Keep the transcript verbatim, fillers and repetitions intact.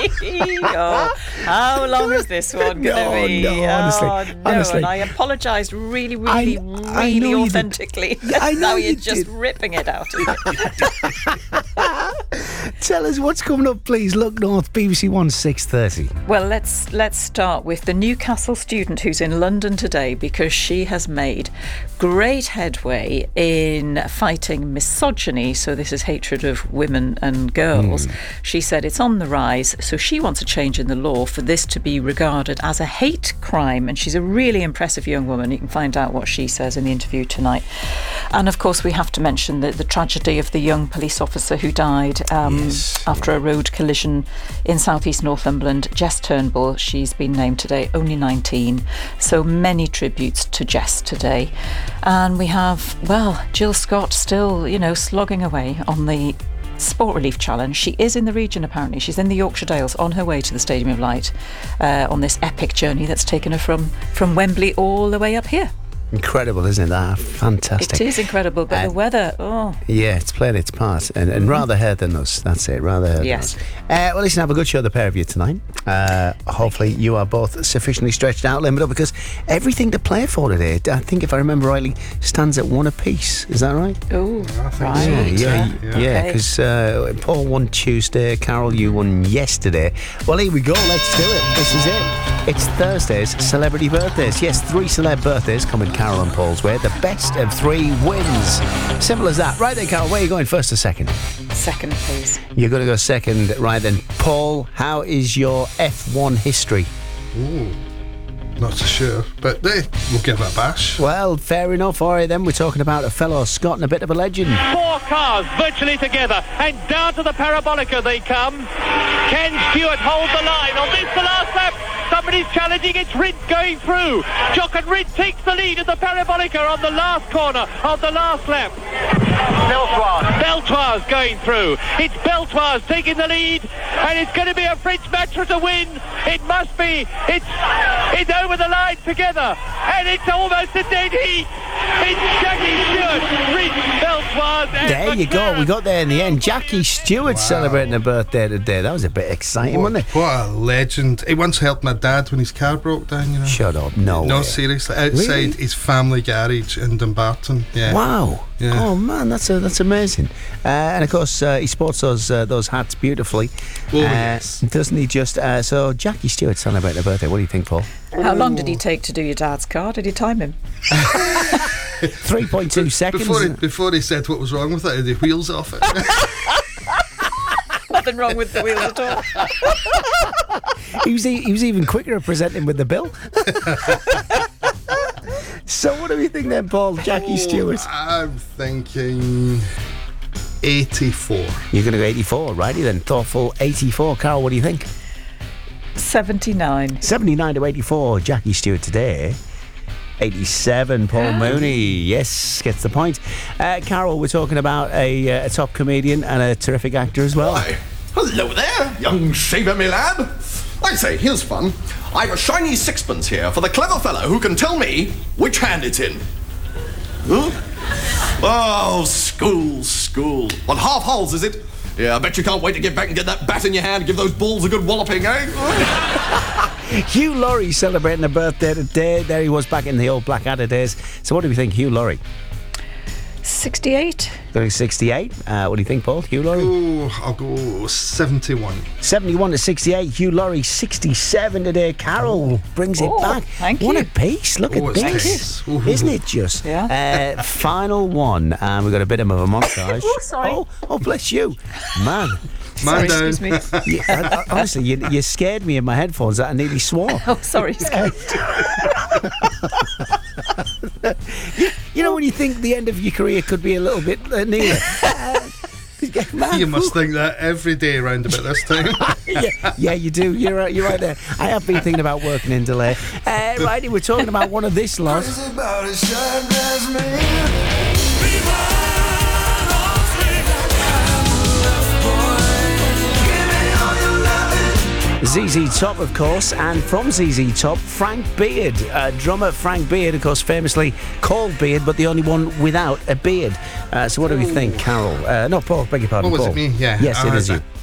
Oh, how long is this one going to No, be? no, honestly, oh, no. honestly. And I apologised really, really, I- really I know you did. authentically. Yeah, I know now you you're just did. ripping it out of you. Tell us what's coming up, please. Look North, B B C One, six thirty. Well, let's let's start with the Newcastle student who's in London today because she has made great headway in fighting misogyny. So this is hatred of women and girls. Mm. She said it's on the rise, so she wants a change in the law for this to be regarded as a hate crime. And she's a really impressive young woman. You can find out what she says in the interview tonight. And of course, we have to mention the, the tragedy of the young police officer who died um, yes. after a road collision in southeast Northumberland. Jess Turnbull, she's been named today, only nineteen. So many tributes to Jess today. And we have, well, Jill Scott still, you know, slogging away on the Sport Relief Challenge. She is in the region, apparently. She's in the Yorkshire Dales on her way to the Stadium of Light uh, on this epic journey that's taken her from, from Wembley all the way up here. Incredible, isn't it? That fantastic. It is incredible, but uh, the weather, oh. Yeah, it's playing its part, and, and rather her than us. That's it, rather her yes. than us. Uh, well, listen, have a good show, the pair of you tonight. Uh, hopefully, you are both sufficiently stretched out, limbed up, because everything to play for today, I think, if I remember rightly, stands at one apiece. Is that right? Oh, right. So. Yeah, yeah, because yeah, okay. uh, Paul won Tuesday, Carol, you won yesterday. Well, here we go. Let's do it. This is it. It's Thursday's celebrity birthdays. Yes, three celeb birthdays coming Carol and Paul's way. The best of three wins. Simple as that. Right then, Carol, where are you going, first or second? Second, please. You're going to go second. Right then. Paul, how is your F one history? Ooh, not so sure, but eh, we'll give it a bash. Well, fair enough. All right then, we're talking about a fellow Scot and a bit of a legend. Four cars virtually together, and down to the Parabolica they come. Ken Stewart holds the line on this, the last lap. Somebody's challenging, it's Ridd going through. Jock and Ridd takes the lead at the Parabolica on the last corner of the last lap. Beltoise. Beltoise going through. It's Beltoise taking the lead, and it's going to be a French match for to win. It must be. It's it's over the line together, and it's almost a dead heat. It's Jackie Stewart, Ridd, Beltoise, and there you McLaren. go. We got there in the end. Jackie Stewart wow. celebrating a birthday today. That was a bit exciting, what, wasn't it? What a legend. He once helped my dad when his car broke down, you know. Shut up. No No, way. seriously. Outside really? his family garage in Dumbarton. Yeah. Wow. Yeah. Oh man, that's a, that's amazing. Uh, and of course, uh, he sports those uh, those hats beautifully. Oh, uh, yes. Doesn't he just? Uh, so Jackie Stewart celebrating a birthday. What do you think, Paul? How long did he take to do your dad's car? Did he time him? three point two seconds. Before he, before he said what was wrong with it, he had the wheels off it. Nothing wrong with the wheels at all. he was e- he was even quicker at presenting with the bill. So what do we think then, Paul? Jackie oh, Stewart. I'm thinking eighty-four. You're going to go eighty-four, righty then. Thoughtful eighty-four. Carol, what do you think? seventy-nine. seventy-nine to eighty-four. Jackie Stewart today. eighty-seven. Paul Mooney. Yes, gets the point. Uh, Carol, we're talking about a, uh, a top comedian and a terrific actor as well. Why, hello there, young shaver me lad. I say, here's fun. I've a shiny sixpence here for the clever fellow who can tell me which hand it's in. Huh? Oh, school, school. What, half holes, is it? Yeah, I bet you can't wait to get back and get that bat in your hand and give those balls a good walloping, eh? Hugh Laurie celebrating a birthday today. There he was back in the old Blackadder days. So what do we think, Hugh Laurie? sixty-eight. Going sixty-eight. Uh, what do you think, Paul? Hugh Laurie? Oh, I'll go seventy-one. seventy-one to sixty-eight. Hugh Laurie, sixty-seven today. Carol brings oh, it back. Thank what you. a piece. Look oh, at this. Thank Isn't it just? Yeah. Uh, final one. And um, we've got a bit of a montage. oh, sorry. Oh, oh, bless you. Man. Man sorry, down. excuse me. You, uh, honestly, you, you scared me in my headphones that I nearly swore. Oh, sorry. you, you know when you think the end of your career could be a little bit uh, nearer? Uh, man, You must think that every day around about this time. yeah, yeah, you do. You're right, you're right there. I have been thinking about working in delay. Uh, righty, we're talking about one of this lot. Z Z Top, of course, and from Z Z Top, Frank Beard, uh, drummer Frank Beard, of course, famously called Beard, but the only one without a beard. Uh, so what do we think, Carol? Uh, no, Paul, beg your pardon, What was Paul. it, me? Yeah. Yes, it uh, is you.